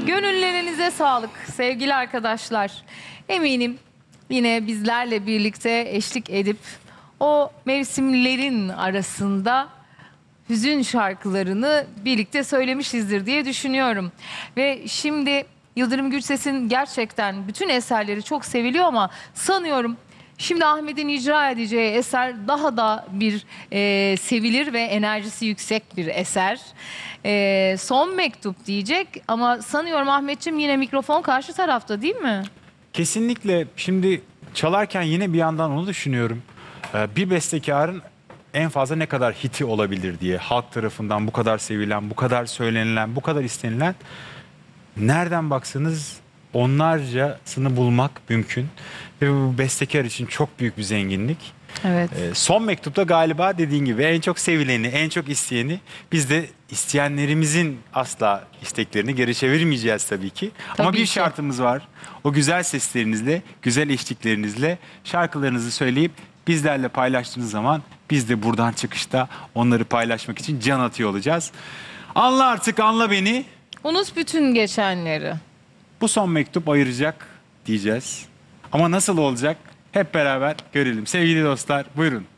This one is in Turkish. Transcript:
Gönüllerinize sağlık sevgili arkadaşlar. Eminim yine bizlerle birlikte eşlik edip o mevsimlerin arasında hüzün şarkılarını birlikte söylemişizdir diye düşünüyorum. Ve şimdi Yıldırım Gürses'in gerçekten bütün eserleri çok seviliyor ama sanıyorum şimdi Ahmet'in icra edeceği eser daha da bir sevilir ve enerjisi yüksek bir eser. Son mektup diyecek ama sanıyorum Ahmetciğim yine mikrofon karşı tarafta değil mi? Kesinlikle. Şimdi çalarken yine bir yandan onu düşünüyorum. Bir bestekarın en fazla ne kadar hiti olabilir diye, halk tarafından bu kadar sevilen, bu kadar söylenilen, bu kadar istenilen, nereden baksanız onlarcasını bulmak mümkün. Ve bu bestekar için çok büyük bir zenginlik. Evet. Son mektupta galiba dediğin gibi en çok sevileni, en çok isteyeni, biz de isteyenlerimizin asla isteklerini geri çevirmeyeceğiz tabii ki. Ama Tabii bir ki. şartımız var. O güzel seslerinizle, güzel eşliklerinizle şarkılarınızı söyleyip bizlerle paylaştığınız zaman biz de buradan çıkışta onları paylaşmak için can atıyor olacağız. Anla artık, anla beni. Unut bütün geçenleri. Bu son mektup ayıracak diyeceğiz. Ama nasıl olacak? Hep beraber görelim. Sevgili dostlar, buyurun.